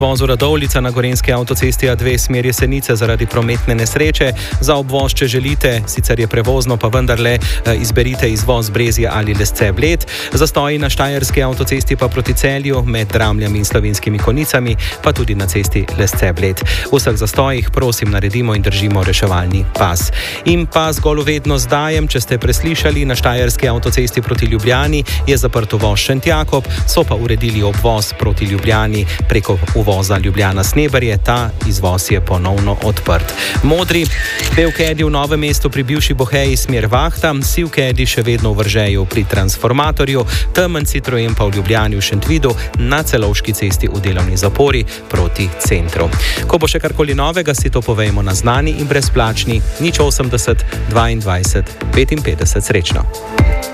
Vozu Radovljica na Gorenjski avtocesti A2 smer Jesenice zaradi prometne nesreče. Za obvoz, če želite, sicer je prevozno, pa vendarle izberite izvoz Brezje ali Lesce-Bled. Zastoji na Štajerski avtocesti pa proti Celju med Dramljami in Slovenskimi Konjicami, pa tudi na cesti Lesce-Bled. V vseh zastojih prosim naredimo in držimo reševalni pas. In pa zgolj vedno zdajem, če ste preslišali, na Štajerski avtocesti proti Ljubljani je zaprt uvoz Šentjakob, so pa uredili obvoz proti Ljubljani preko uvoza Ljubljana-Sneberje, ta izvoz je ponovno odprt. Modri, Belkedi v Novem mestu pri bivši Boheji smer Vahta, Sivkedi še vedno v Vržeju pri transformatorju, temen Citroen pa v Ljubljani v Šentvidu na Celovški cesti v delovni zapori proti centru. Ko bo še karkoli novega, si to povejmo na znani in brezplačni 080 22 55. Srečno.